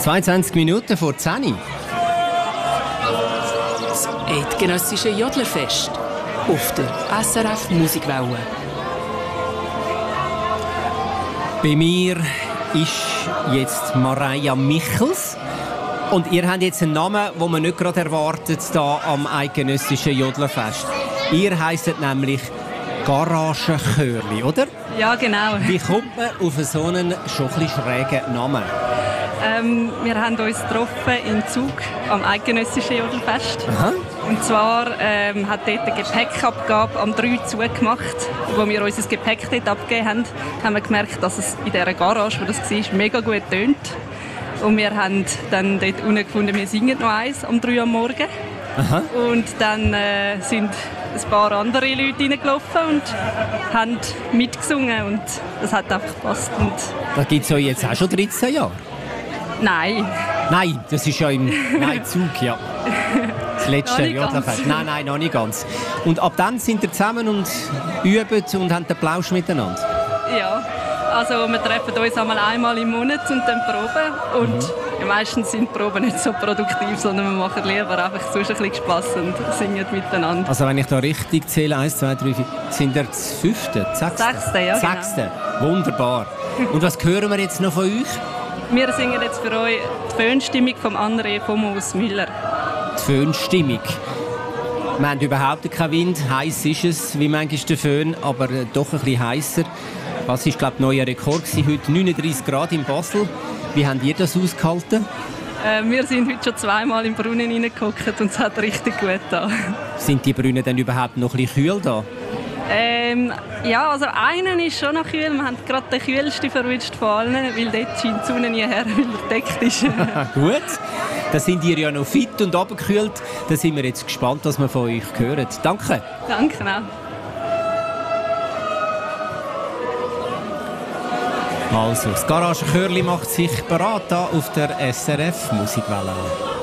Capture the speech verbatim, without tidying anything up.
zweiundzwanzig Minuten vor zehn. Das eidgenössische Jodlerfest auf der S R F Musikwelle. Bei mir ist jetzt Mareia Michels. Und ihr habt jetzt einen Namen, den man nicht gerade erwartet hier am eidgenössischen Jodlerfest. Ihr heisst nämlich Garagenchörli, oder? Ja, genau. Wie kommt man auf so einen schon ein bisschen schrägen Namen? Ähm, wir haben uns getroffen in Zug am eidgenössischen Jodlerfest. Aha. Und zwar ähm, hat dort eine Gepäckabgabe am drei zugemacht. Wo wir unser Gepäck dort abgegeben haben, haben wir gemerkt, dass es in dieser Garage, wo das war, mega gut tönt. Und wir haben dann dort unten gefunden, wir singen noch eins um drei Uhr am Morgen. Aha. Und dann äh, sind ein paar andere Leute reingelaufen und haben mitgesungen. Und das hat einfach gepasst. Und Das gibt es ja jetzt auch schon dreizehn Jahre. nein. Nein, das ist ja im nein, Zug, ja. Das letzte Noch nicht Jodlerfest. ganz. Nein, nein, noch nicht ganz. Und ab dann sind ihr zusammen und üben und haben den Plausch miteinander. Ja, also wir treffen uns einmal einmal im Monat und dann proben. Und ja, meistens sind die Proben nicht so produktiv, sondern wir machen lieber einfach sonst ein bisschen Spass und singen miteinander. Also wenn ich da richtig zähle, eins, zwei, drei, vier, sind ihr das fünfte, das sechste? Sechste, ja, genau. Sechste, wunderbar. Und was hören wir jetzt noch von euch? Wir singen jetzt für euch die Föhnstimmung vom André Fomus Müller. Die Föhnstimmung. Wir haben überhaupt keinen Wind, heiß ist es, wie manchmal der Föhn, aber äh, doch ein bisschen heißer. Was ist, glaube ich, neuer Rekord gewesen? Heute neununddreißig Grad in Basel. Wie habt ihr das ausgehalten? Äh, wir sind heute schon zweimal im Brunnen reingeguckt und es hat richtig gut da. Sind die Brunnen denn überhaupt noch ein bisschen kühl da? Ähm, ja, also einen ist schon noch kühl. Wir haben gerade den kühlsten verwünscht von allen, weil dort scheint die Sonne nie her, weil er deckt ist. Gut, dann sind ihr ja noch fit und abgekühlt. Da sind wir jetzt gespannt, was wir von euch hören. Danke. Danke auch. Also, das Garagenchörli macht sich bereit auf der S R F Musikwelle.